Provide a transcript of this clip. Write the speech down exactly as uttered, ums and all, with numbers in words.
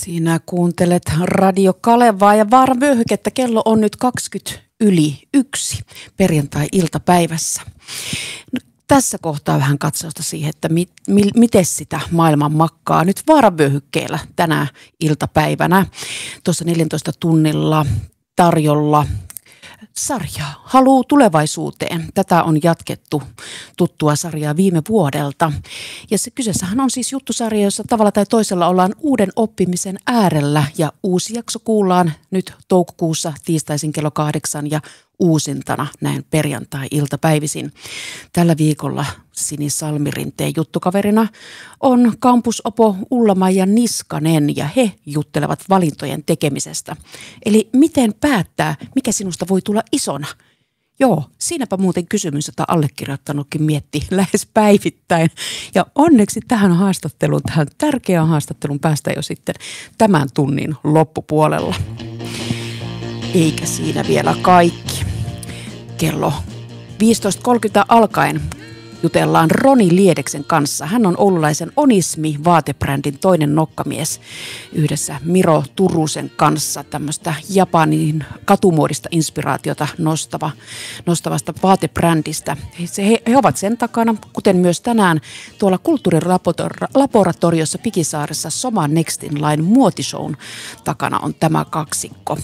Sinä kuuntelet Radio Kalevaa ja Vaaravyöhykettä. Kello on nyt kaksikymmentä yli yksi perjantai-iltapäivässä. No, tässä kohtaa vähän katsausta siihen, että mi, mi, miten sitä maailman makkaa nyt Vaaravyöhykkeellä tänä iltapäivänä. Tuossa neljäntoista tunnilla tarjolla sarjaa Haluu tulevaisuuteen. Tätä on jatkettu tuttua sarjaa viime vuodelta. Ja se kyseessähän on siis juttusarja, jossa tavalla tai toisella ollaan uuden oppimisen äärellä. Ja uusi jakso kuullaan nyt toukokuussa tiistaisin kello kahdeksan ja uusintana näin perjantai-iltapäivisin. Tällä viikolla Sini Salmirinteen juttukaverina on kampusopo Ulla-Maija Niskanen ja he juttelevat valintojen tekemisestä. Eli miten päättää, mikä sinusta voi tulla isona? Joo, siinäpä muuten kysymys, jota allekirjoittanutkin mietti lähes päivittäin. Ja onneksi tähän haastatteluun, tähän tärkeään haastatteluun päästä jo sitten tämän tunnin loppupuolella. Eikä siinä vielä kaikki. Kello viisitoista kolmekymmentä alkaen jutellaan Roni Liedeksen kanssa. Hän on oululaisen Onismi-vaatebrändin toinen nokkamies yhdessä Miro Turusen kanssa tämmöistä Japanin katumuodista inspiraatiota nostava, nostavasta vaatebrändistä. He, he ovat sen takana, kuten myös tänään tuolla kulttuurilaboratoriossa Pikisaaressa Soma Nextin Line muotishown takana on tämä kaksikko.